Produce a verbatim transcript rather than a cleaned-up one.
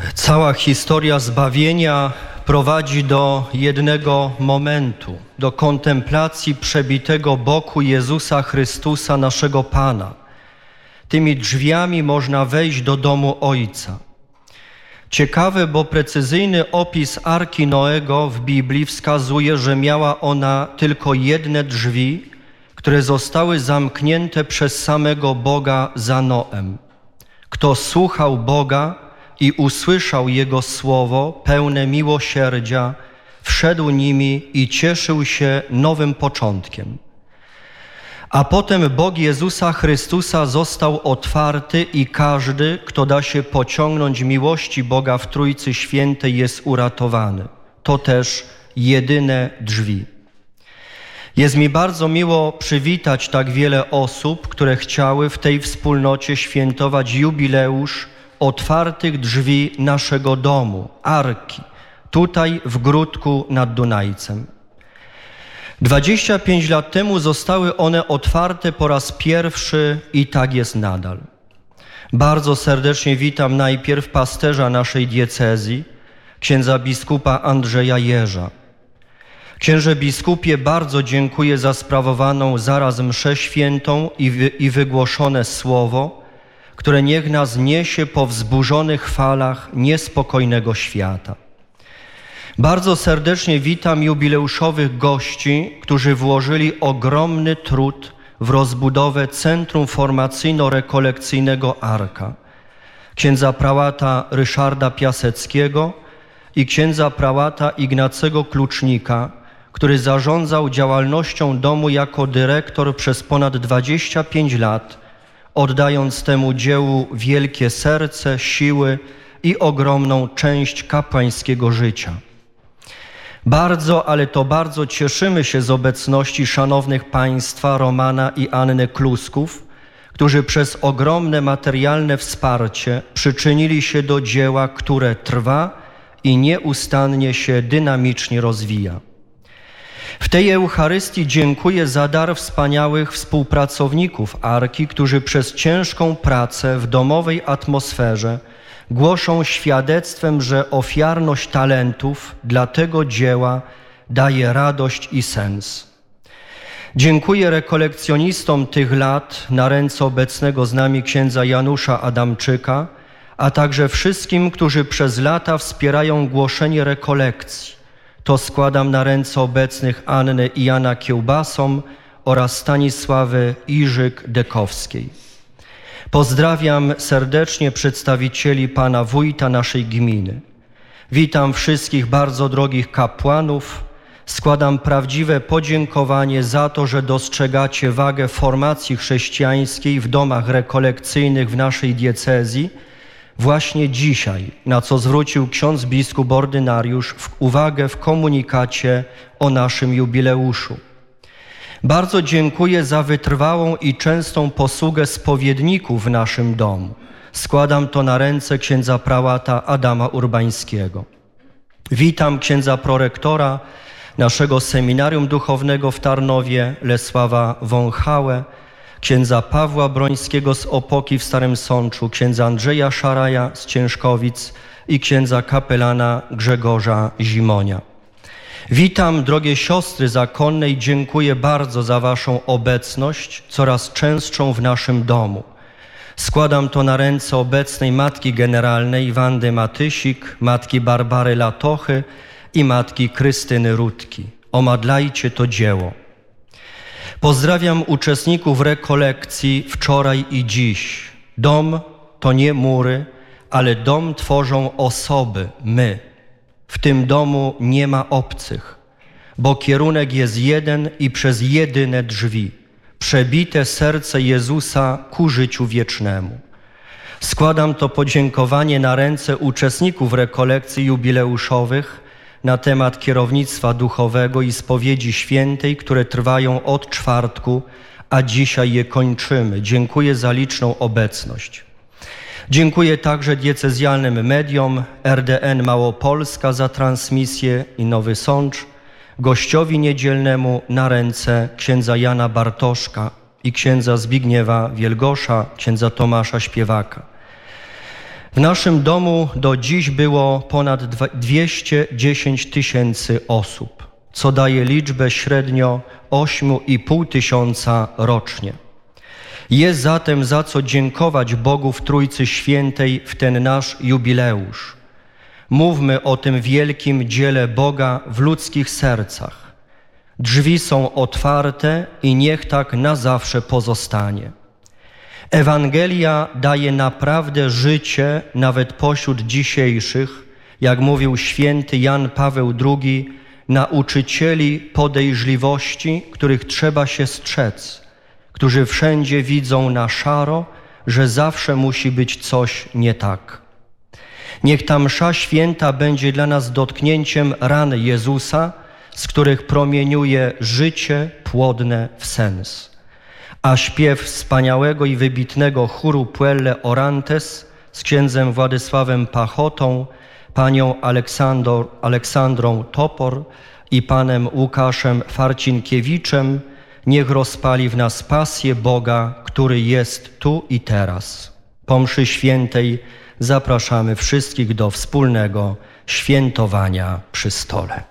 Cała historia zbawienia prowadzi do jednego momentu, do kontemplacji przebitego boku Jezusa Chrystusa, naszego Pana. Tymi drzwiami można wejść do domu Ojca. Ciekawe, bo precyzyjny opis Arki Noego w Biblii wskazuje, że miała ona tylko jedne drzwi, które zostały zamknięte przez samego Boga za Noem. Kto słuchał Boga i usłyszał Jego słowo pełne miłosierdzia, wszedł nimi i cieszył się nowym początkiem. A potem Bóg Jezusa Chrystusa został otwarty i każdy, kto da się pociągnąć miłości Boga w Trójcy Świętej, jest uratowany. To też jedyne drzwi. Jest mi bardzo miło przywitać tak wiele osób, które chciały w tej wspólnocie świętować jubileusz otwartych drzwi naszego domu, Arki, tutaj w Gródku nad Dunajcem. dwadzieścia pięć lat temu zostały one otwarte po raz pierwszy i tak jest nadal. Bardzo serdecznie witam najpierw pasterza naszej diecezji, księdza biskupa Andrzeja Jerza. Księże biskupie, bardzo dziękuję za sprawowaną zaraz mszę świętą i, wy, i wygłoszone słowo, które niech nas niesie po wzburzonych falach niespokojnego świata. Bardzo serdecznie witam jubileuszowych gości, którzy włożyli ogromny trud w rozbudowę Centrum Formacyjno-Rekolekcyjnego Arka. Księdza prałata Ryszarda Piaseckiego i księdza prałata Ignacego Klucznika, który zarządzał działalnością domu jako dyrektor przez ponad dwadzieścia pięć lat, oddając temu dziełu wielkie serce, siły i ogromną część kapłańskiego życia. Bardzo, ale to bardzo cieszymy się z obecności szanownych państwa Romana i Anny Klusków, którzy przez ogromne materialne wsparcie przyczynili się do dzieła, które trwa i nieustannie się dynamicznie rozwija. W tej Eucharystii dziękuję za dar wspaniałych współpracowników Arki, którzy przez ciężką pracę w domowej atmosferze głoszą świadectwem, że ofiarność talentów dla tego dzieła daje radość i sens. Dziękuję rekolekcjonistom tych lat na ręce obecnego z nami księdza Janusza Adamczyka, a także wszystkim, którzy przez lata wspierają głoszenie rekolekcji. To składam na ręce obecnych Anny i Jana Kiełbasom oraz Stanisławy Iżyk-Dekowskiej. Pozdrawiam serdecznie przedstawicieli pana wójta naszej gminy. Witam wszystkich bardzo drogich kapłanów. Składam prawdziwe podziękowanie za to, że dostrzegacie wagę formacji chrześcijańskiej w domach rekolekcyjnych w naszej diecezji właśnie dzisiaj, na co zwrócił ksiądz biskup ordynariusz uwagę w komunikacie o naszym jubileuszu. Bardzo dziękuję za wytrwałą i częstą posługę spowiedników w naszym domu. Składam to na ręce księdza prałata Adama Urbańskiego. Witam księdza prorektora naszego seminarium duchownego w Tarnowie, Lesława Wąchałę, księdza Pawła Brońskiego z Opoki w Starym Sączu, księdza Andrzeja Szaraja z Ciężkowic i księdza kapelana Grzegorza Zimonia. Witam drogie siostry zakonne i dziękuję bardzo za waszą obecność, coraz częstszą w naszym domu. Składam to na ręce obecnej Matki Generalnej Wandy Matysik, Matki Barbary Latochy i Matki Krystyny Rutki. Omadlajcie to dzieło. Pozdrawiam uczestników rekolekcji wczoraj i dziś. Dom to nie mury, ale dom tworzą osoby, my. W tym domu nie ma obcych, bo kierunek jest jeden i przez jedyne drzwi. Przebite serce Jezusa ku życiu wiecznemu. Składam to podziękowanie na ręce uczestników rekolekcji jubileuszowych na temat kierownictwa duchowego i spowiedzi świętej, które trwają od czwartku, a dzisiaj je kończymy. Dziękuję za liczną obecność. Dziękuję także diecezjalnym mediom, R D N Małopolska za transmisję i Nowy Sącz, gościowi niedzielnemu na ręce księdza Jana Bartoszka i księdza Zbigniewa Wielgosza, księdza Tomasza Śpiewaka. W naszym domu do dziś było ponad dwieście dziesięć tysięcy osób, co daje liczbę średnio osiem i pół tysiąca rocznie. Jest zatem za co dziękować Bogu w Trójcy Świętej w ten nasz jubileusz. Mówmy o tym wielkim dziele Boga w ludzkich sercach. Drzwi są otwarte i niech tak na zawsze pozostanie. Ewangelia daje naprawdę życie nawet pośród dzisiejszych, jak mówił święty Jan Paweł drugi, nauczycieli podejrzliwości, których trzeba się strzec, którzy wszędzie widzą na szaro, że zawsze musi być coś nie tak. Niech ta msza święta będzie dla nas dotknięciem ran Jezusa, z których promieniuje życie płodne w sens. A śpiew wspaniałego i wybitnego chóru Puelle Orantes z księdzem Władysławem Pachotą, panią Aleksandr, Aleksandrą Topor i panem Łukaszem Farcinkiewiczem niech rozpali w nas pasję Boga, który jest tu i teraz. Po mszy świętej zapraszamy wszystkich do wspólnego świętowania przy stole.